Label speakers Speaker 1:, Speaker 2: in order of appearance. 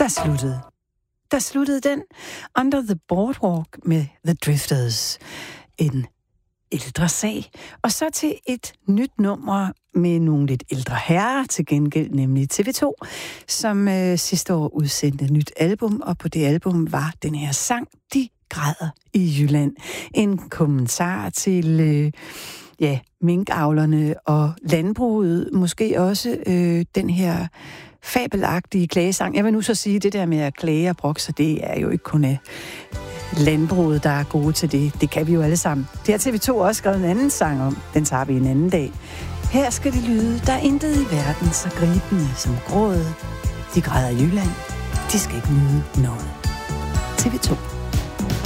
Speaker 1: Der sluttede den Under the Boardwalk med The Drifters. En ældre sag. Og så til et nyt nummer med nogle lidt ældre herrer til gengæld, nemlig TV2, som sidste år udsendte et nyt album, og på det album var den her sang, De græder i Jylland. En kommentar til minkavlerne og landbruget, måske også den her fabelagtige klagesang. Jeg vil nu så sige, det der med at klage og brokke sig, det er jo ikke kun landbruget, der er gode til det. Det kan vi jo alle sammen. Det har TV2 også skrevet en anden sang om. Den tager vi en anden dag. Her skal det lyde. Der er intet i verden så gribende som grådet. De græder i Jylland. De skal ikke nyde noget. TV2.